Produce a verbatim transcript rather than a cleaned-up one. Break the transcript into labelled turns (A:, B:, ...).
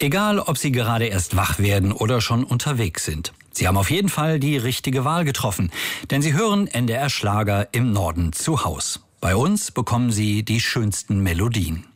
A: Egal, ob Sie gerade erst wach werden oder schon unterwegs sind. Sie haben auf jeden Fall die richtige Wahl getroffen, denn Sie hören N D R Schlager im Norden zu Haus. Bei uns bekommen Sie die schönsten Melodien.